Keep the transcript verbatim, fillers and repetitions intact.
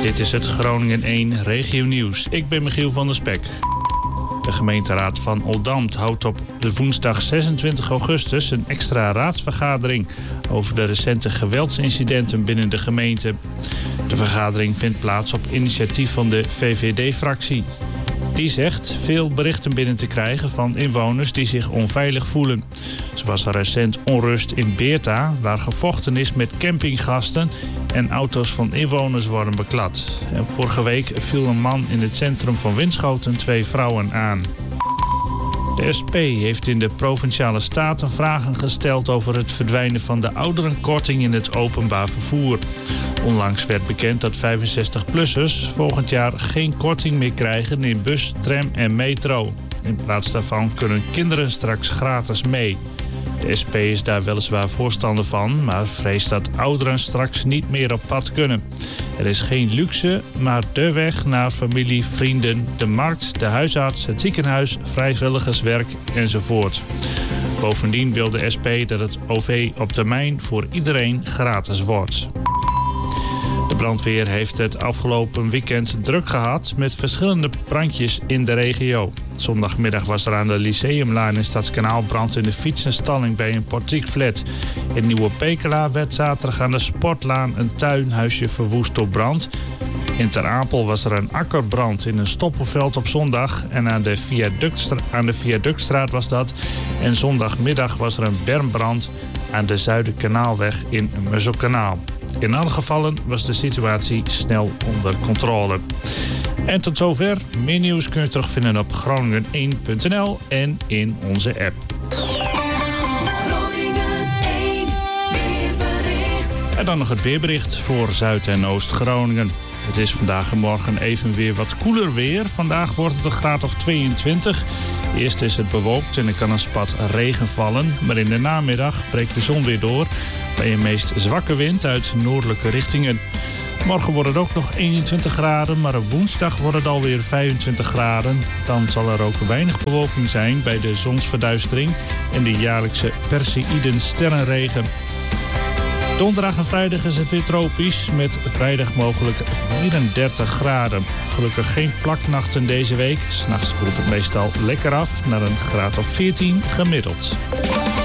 Dit is het Groningen één Regionieuws. Ik ben Michiel van der Spek. De gemeenteraad van Oldambt houdt op de woensdag zesentwintig augustus een extra raadsvergadering over de recente geweldsincidenten binnen de gemeente. De vergadering vindt plaats op initiatief van de V V D-fractie. Die zegt veel berichten binnen te krijgen van inwoners die zich onveilig voelen. Zo was er recent onrust in Beerta, waar gevochten is met campinggasten en auto's van inwoners worden beklad. En vorige week viel een man in het centrum van Winschoten twee vrouwen aan. De S P heeft in de Provinciale Staten vragen gesteld over het verdwijnen van de ouderenkorting in het openbaar vervoer. Onlangs werd bekend dat vijfenzestig-plussers volgend jaar geen korting meer krijgen in bus, tram en metro. In plaats daarvan kunnen kinderen straks gratis mee. De S P is daar weliswaar voorstander van, maar vreest dat ouderen straks niet meer op pad kunnen. Er is geen luxe, maar de weg naar familie, vrienden, de markt, de huisarts, het ziekenhuis, vrijwilligerswerk enzovoort. Bovendien wil de S P dat het O V op termijn voor iedereen gratis wordt. De brandweer heeft het afgelopen weekend druk gehad met verschillende brandjes in de regio. Zondagmiddag was er aan de Lyceumlaan in Stadskanaal brand in de fietsenstalling bij een portiekflat. In Nieuwe Pekela werd zaterdag aan de Sportlaan een tuinhuisje verwoest door brand. In Ter Apel was er een akkerbrand in een stoppelveld op zondag en aan de, viaductstra- aan de Viaductstraat was dat. En zondagmiddag was er een bermbrand aan de Zuiderkanaalweg in Musselkanaal. In alle gevallen was de situatie snel onder controle. En tot zover. Meer nieuws kun je terugvinden op groningen één punt n l en in onze app. Groningen één weerbericht. En dan nog het weerbericht voor Zuid- en Oost-Groningen. Het is vandaag en morgen even weer wat koeler weer. Vandaag wordt het een graad of tweeëntwintig. Eerst is het bewolkt en er kan een spat regen vallen. Maar in de namiddag breekt de zon weer door bij een meest zwakke wind uit noordelijke richtingen. Morgen wordt het ook nog eenentwintig graden, maar op woensdag wordt het alweer vijfentwintig graden. Dan zal er ook weinig bewolking zijn bij de zonsverduistering en de jaarlijkse Perseïden sterrenregen. Donderdag en vrijdag is het weer tropisch, met vrijdag mogelijk vierendertig graden. Gelukkig geen plaknachten deze week. 's Nachts koelt het meestal lekker af naar een graad of veertien gemiddeld.